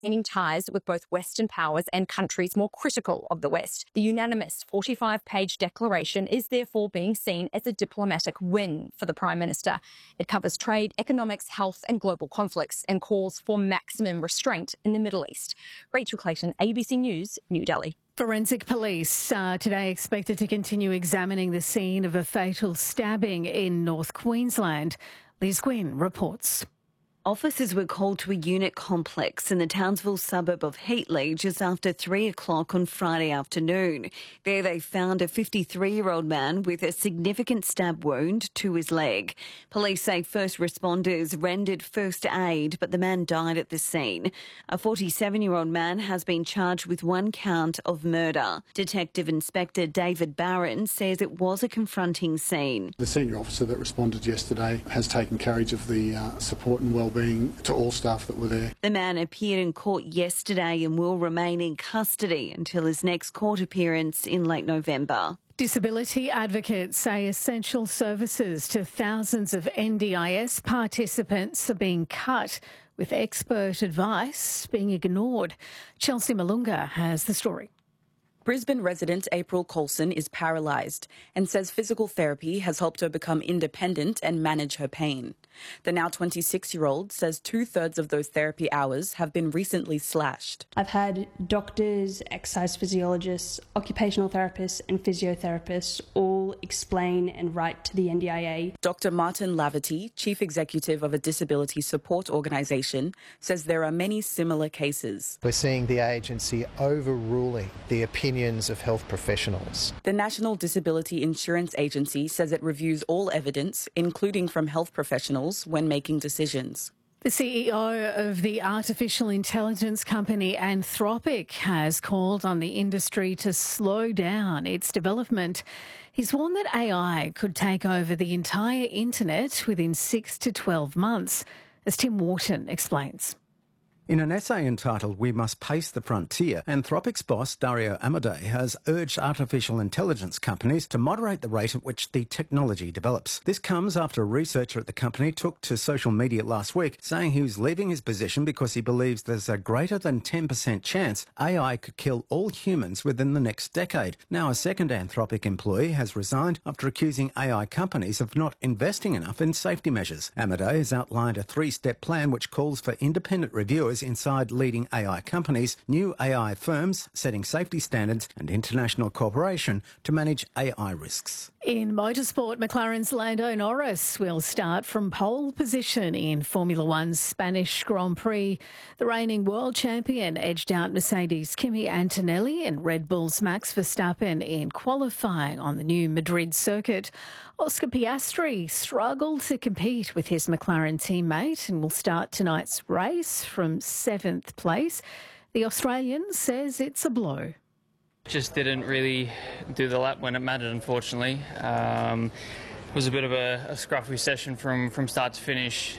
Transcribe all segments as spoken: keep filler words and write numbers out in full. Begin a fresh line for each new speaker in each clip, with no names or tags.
maintaining ties with both Western powers and countries more critical of the West. The unanimous forty-five page declaration is therefore being seen as a diplomatic win for the Prime Minister. It covers trade, economics, health and global conflicts and calls for maximum restraint in the Middle East. Rachel Clayton, A B C News, New Delhi.
Forensic police are today expected to continue examining the scene of a fatal stabbing in North Queensland. Liz Gwynn reports.
Officers were called to a unit complex in the Townsville suburb of Heatley just after three o'clock on Friday afternoon. There they found a fifty-three-year-old man with a significant stab wound to his leg. Police say first responders rendered first aid, but the man died at the scene. A forty-seven-year-old man has been charged with one count of murder. Detective Inspector David Barron says it was a confronting scene.
The senior officer that responded yesterday has taken carriage of the uh, support and well being to all staff that were there.
The man appeared in court yesterday and will remain in custody until his next court appearance in late November.
Disability advocates say essential services to thousands of N D I S participants are being cut, with expert advice being ignored. Chelsea Malunga has the story.
Brisbane resident April Coulson is paralysed and says physical therapy has helped her become independent and manage her pain. The now twenty-six-year-old says two-thirds of those therapy hours have been recently slashed.
I've had doctors, exercise physiologists, occupational therapists and physiotherapists all explain and write to the N D I A.
Doctor Martin Laverty, chief executive of a disability support organisation, says there are many similar cases.
We're seeing the agency overruling the opinions of health professionals.
The National Disability Insurance Agency says it reviews all evidence, including from health professionals, when making decisions.
The C E O of the artificial intelligence company Anthropic has called on the industry to slow down its development. He's warned that A I could take over the entire internet within six to twelve months, as Tim Wharton explains.
In an essay entitled We Must Pace the Frontier, Anthropic's boss, Dario Amodei, has urged artificial intelligence companies to moderate the rate at which the technology develops. This comes after a researcher at the company took to social media last week saying he was leaving his position because he believes there's a greater than ten percent chance A I could kill all humans within the next decade. Now a second Anthropic employee has resigned after accusing A I companies of not investing enough in safety measures. Amodei has outlined a three-step plan which calls for independent reviewers inside leading A I companies, new A I firms setting safety standards and international cooperation to manage A I risks.
In motorsport, McLaren's Lando Norris will start from pole position in Formula One's Spanish Grand Prix. The reigning world champion edged out Mercedes' Kimi Antonelli and Red Bull's Max Verstappen in qualifying on the new Madrid circuit. Oscar Piastri struggled to compete with his McLaren teammate and will start tonight's race from seventh place. The Australian says it's a blow.
Just didn't really do the lap when it mattered, unfortunately. Um, it was a bit of a, a scruffy session from, from start to finish.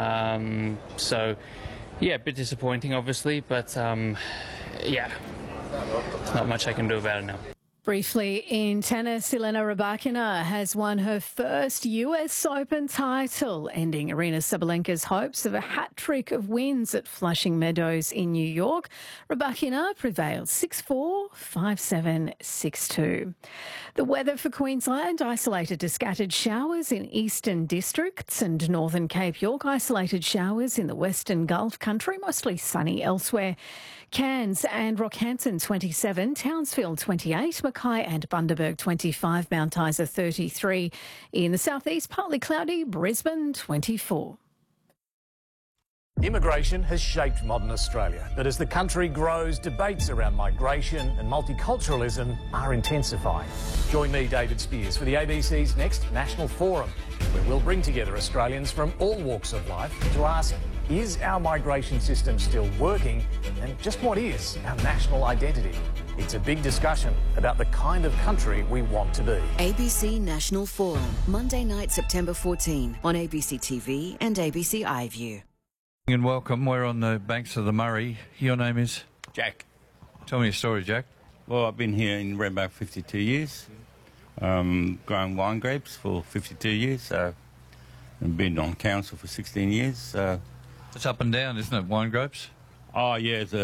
Um, so, yeah, a bit disappointing, obviously, but, um, yeah, there's not much I can do about it now.
Briefly, in tennis, Elena Rybakina has won her first U S Open title, ending Aryna Sabalenka's hopes of a hat-trick of wins at Flushing Meadows in New York. Rybakina prevailed six four, five seven, six two. The weather for Queensland, isolated to scattered showers in eastern districts and northern Cape York, isolated showers in the western Gulf country, mostly sunny elsewhere. Cairns and Rockhampton twenty-seven, Townsville twenty-eight, Mackay and Bundaberg twenty-five, Mount Isa thirty-three. In the southeast, partly cloudy, Brisbane twenty-four.
Immigration has shaped modern Australia, but as the country grows, debates around migration and multiculturalism are intensifying. Join me, David Spears, for the A B C's next National Forum, where we'll bring together Australians from all walks of life to ask, is our migration system still working, and just what is our national identity? It's a big discussion about the kind of country we want to be.
A B C National Forum, Monday night, September fourteenth, on A B C T V and A B C iView.
And welcome. We're on the banks of the Murray. Your name is?
Jack.
Tell me a story, Jack.
Well, I've been here in Redbank fifty-two years, um, grown wine grapes for fifty-two years, so I've been on council for sixteen years. So.
It's up and down, isn't it, wine grapes?
Oh, yeah, it's a